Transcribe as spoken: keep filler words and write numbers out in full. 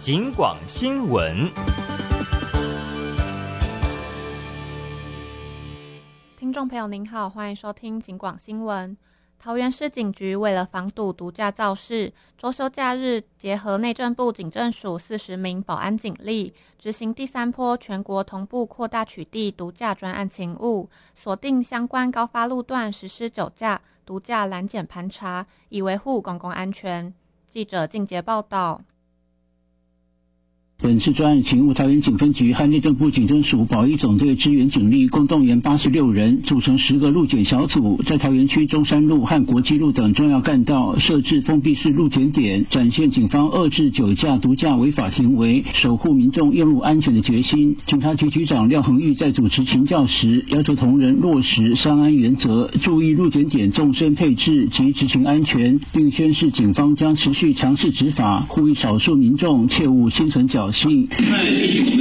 警广新闻。 听众朋友您好，欢迎收听警广新闻。桃园市警局为了防堵毒驾肇事，周休假日结合内政部警政署四十名保安警力，执行第三波全国同步扩大取缔毒驾专案勤务，锁定相关高发路段实施酒驾、毒驾拦检盘查，以维护公共安全。记者靳杰报道。 本次专案勤务，桃园警分局和内政部警政署保一总队支援警力共动员八十六人，组成十个路检小组，在桃园区中山路和国际路等重要干道设置封闭式路检点，展现警方遏制酒驾、毒驾违法行为、守护民众用路安全的决心。警察局局长廖恒玉在主持勤教时，要求同仁落实商安原则，注意路检点纵深配置及执行安全，并宣示警方将持续强势执法，呼吁少数民众切勿心存侥幸。